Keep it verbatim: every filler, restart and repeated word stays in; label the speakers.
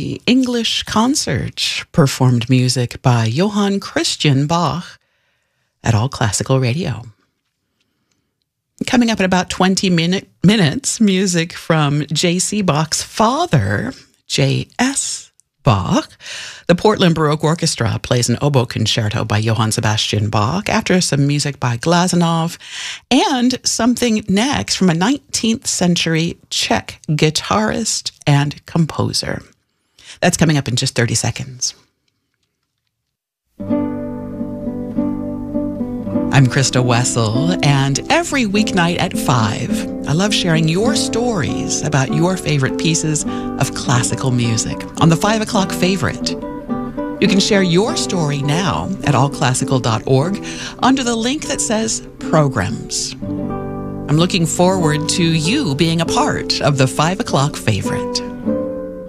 Speaker 1: the English Concert performed music by Johann Christian Bach at All Classical Radio. Coming up in about twenty minute, minutes, music from J C Bach's father, J S Bach. The Portland Baroque Orchestra plays an oboe concerto by Johann Sebastian Bach, after some music by Glazunov, and something next from a nineteenth century Czech guitarist and composer. That's coming up in just thirty seconds. I'm Krista Wessel, and every weeknight at five, I love sharing your stories about your favorite pieces of classical music on the five o'clock Favorite. You can share your story now at all classical dot org under the link that says Programs. I'm looking forward to you being a part of the five o'clock Favorite.